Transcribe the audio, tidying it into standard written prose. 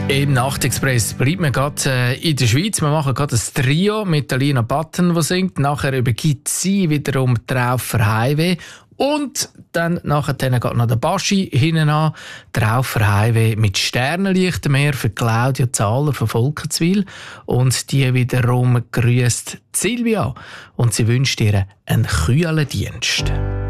Im Nachtexpress bleibt man gerade in der Schweiz. Wir machen gerade ein Trio mit Alina Button, die singt. Nachher übergibt sie wiederum Traufer Highway. Und dann nachher geht noch der Baschi hinten an. Traufer Highway mit Sternenlicht mehr für Claudia Zahler von Volkenswil. Und die wiederum grüßt Silvia. Und sie wünscht ihr einen kühlen Dienst.